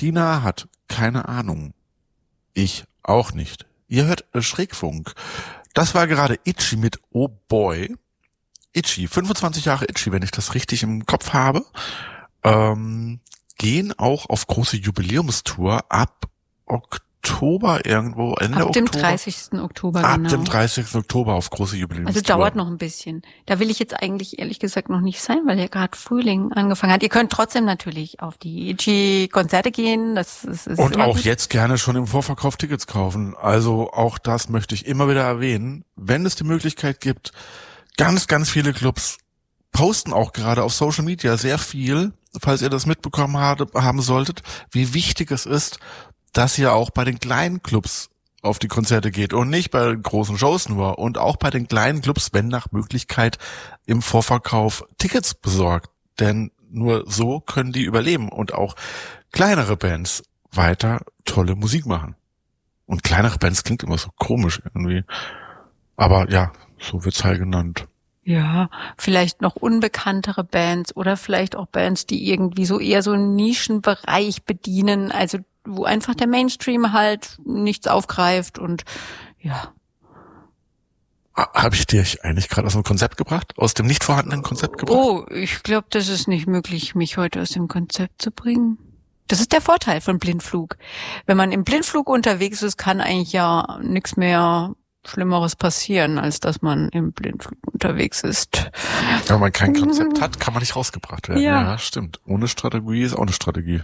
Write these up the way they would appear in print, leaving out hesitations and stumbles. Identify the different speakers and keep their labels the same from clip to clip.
Speaker 1: Tina hat keine Ahnung. Ich auch nicht. Ihr hört Schrägfunk. Das war gerade Itchy mit Oh Boy. Itchy, 25 Jahre Itchy, wenn ich das richtig im Kopf habe, gehen auch auf große Jubiläumstour ab Oktober irgendwo, Ende Oktober.
Speaker 2: Ab dem 30. Oktober,
Speaker 1: genau.
Speaker 2: Ab
Speaker 1: dem 30. Oktober auf große Jubiläumstour.
Speaker 2: Also dauert noch ein bisschen. Da will ich jetzt eigentlich ehrlich gesagt noch nicht sein, weil ja gerade Frühling angefangen hat. Ihr könnt trotzdem natürlich auf die Itchy-Konzerte gehen. Das ist
Speaker 1: und auch
Speaker 2: gut.
Speaker 1: jetzt gerne schon im Vorverkauf Tickets kaufen. Also auch das möchte ich immer wieder erwähnen. Wenn es die Möglichkeit gibt, ganz, ganz viele Clubs posten auch gerade auf Social Media sehr viel, falls ihr das mitbekommen haben solltet, wie wichtig es ist, dass ihr auch bei den kleinen Clubs auf die Konzerte geht und nicht bei den großen Shows nur, und auch bei den kleinen Clubs, wenn nach Möglichkeit, im Vorverkauf Tickets besorgt. Denn nur so können die überleben und auch kleinere Bands weiter tolle Musik machen. Und kleinere Bands klingt immer so komisch irgendwie. Aber ja, so wird's halt genannt.
Speaker 2: Ja, vielleicht noch unbekanntere Bands oder vielleicht auch Bands, die irgendwie so eher so einen Nischenbereich bedienen, also wo einfach der Mainstream halt nichts aufgreift und ja.
Speaker 1: Habe ich dir eigentlich gerade aus dem Konzept gebracht? Aus dem nicht vorhandenen Konzept gebracht?
Speaker 2: Oh, ich glaube, das ist nicht möglich, mich heute aus dem Konzept zu bringen. Das ist der Vorteil von Blindflug. Wenn man im Blindflug unterwegs ist, kann eigentlich ja nichts mehr Schlimmeres passieren, als dass man im Blindflug unterwegs ist.
Speaker 1: Wenn man kein Konzept hat, kann man nicht rausgebracht werden.
Speaker 2: Ja,
Speaker 1: Stimmt. Ohne Strategie ist auch eine Strategie.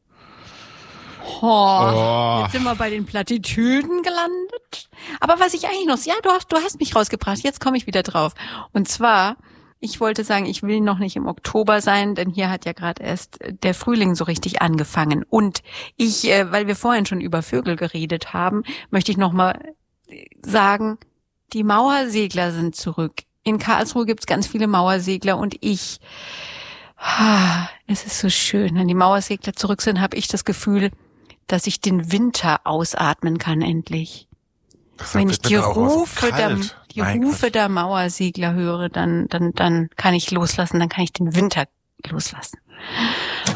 Speaker 2: Jetzt sind wir bei den Plattitüden gelandet. Aber was ich eigentlich noch, ja, du hast mich rausgebracht. Jetzt komme ich wieder drauf. Und zwar, ich wollte sagen, ich will noch nicht im Oktober sein, denn hier hat ja gerade erst der Frühling so richtig angefangen. Und ich, weil wir vorhin schon über Vögel geredet haben, möchte ich noch mal sagen, die Mauersegler sind zurück. In Karlsruhe gibt's ganz viele Mauersegler und es ist so schön. Wenn die Mauersegler zurück sind, habe ich das Gefühl, dass ich den Winter ausatmen kann endlich. Wenn ich die Rufe der Mauersegler höre, dann kann ich loslassen, dann kann ich den Winter loslassen.